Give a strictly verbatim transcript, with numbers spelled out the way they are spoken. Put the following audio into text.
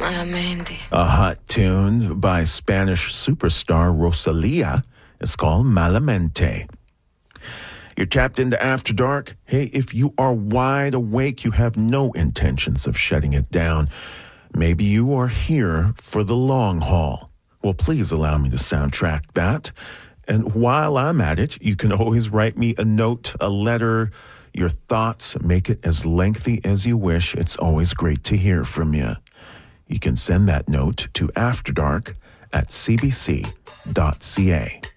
Malamente. A hot tune by Spanish superstar Rosalia is called Malamente. You're tapped into After Dark. Hey, if you are wide awake, you have no intentions of shutting it down. Maybe you are here for the long haul. Well, please allow me to soundtrack that. And while I'm at it, you can always write me a note, a letter, your thoughts. Make it as lengthy as you wish. It's always great to hear from you. You can send that note to afterdark at c b c dot c a.